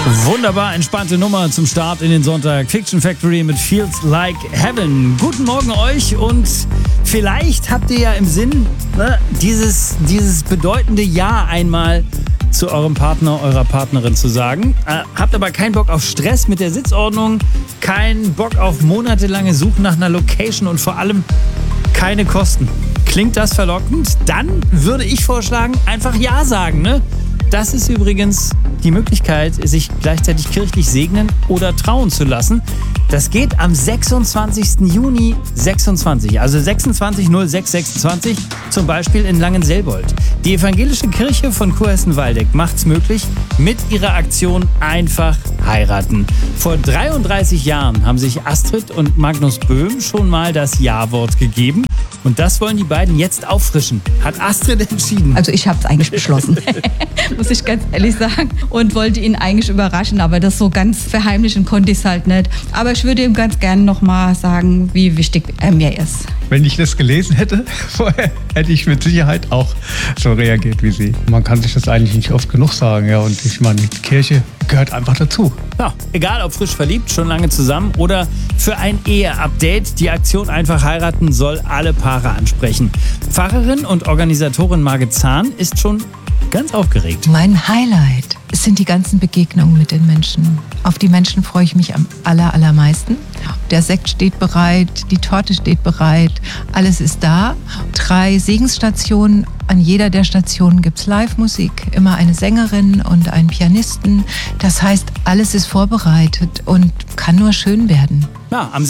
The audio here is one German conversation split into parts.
Wunderbar entspannte Nummer zum Start in den Sonntag. Fiction Factory mit Feels Like Heaven. Guten Morgen euch und vielleicht habt ihr ja im Sinn, dieses bedeutende Ja einmal zu eurem Partner, eurer Partnerin zu sagen. Habt aber keinen Bock auf Stress mit der Sitzordnung, keinen Bock auf monatelange Suchen nach einer Location und vor allem keine Kosten. Klingt das verlockend? Dann würde ich vorschlagen, einfach Ja sagen, ne? Das ist übrigens die Möglichkeit, sich gleichzeitig kirchlich segnen oder trauen zu lassen. Das geht am 26. Juni 26, also 26.06.26, zum Beispiel in Langenselbold. Die Evangelische Kirche von Kurhessen-Waldeck macht's möglich mit ihrer Aktion Einfach heiraten. Vor 33 Jahren haben sich Astrid und Magnus Böhm schon mal das Ja-Wort gegeben. Und das wollen die beiden jetzt auffrischen. Hat Astrid entschieden. Also ich habe es eigentlich beschlossen, muss ich ganz ehrlich sagen. Und wollte ihn eigentlich überraschen, aber das so ganz verheimlichen konnte ich es halt nicht. Aber ich würde ihm ganz gerne nochmal sagen, wie wichtig er mir ist. Wenn ich das gelesen hätte vorher, hätte ich mit Sicherheit auch so reagiert wie Sie. Man kann sich das eigentlich nicht oft genug sagen. Ja, und ich meine, die Kirche gehört einfach dazu. Ja, egal ob frisch verliebt, schon lange zusammen oder für ein Ehe-Update. Die Aktion Einfach heiraten soll alle Paare ansprechen. Pfarrerin und Organisatorin Margit Zahn ist schon ganz aufgeregt. Mein Highlight sind die ganzen Begegnungen mit den Menschen. Auf die Menschen freue ich mich am allermeisten. Der Sekt steht bereit, die Torte steht bereit, alles ist da. 3 Segensstationen. An jeder der Stationen gibt es Live-Musik, immer eine Sängerin und einen Pianisten. Das heißt, alles ist vorbereitet und kann nur schön werden. Ja, am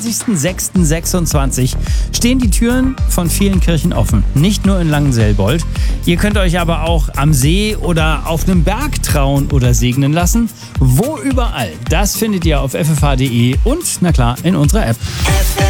26.06.26 stehen die Türen von vielen Kirchen offen. Nicht nur in Langenselbold. Ihr könnt euch aber auch am See oder auf einem Berg trauen oder segnen lassen. Wo überall, das findet ihr auf ffh.de und, na klar, in unserer App.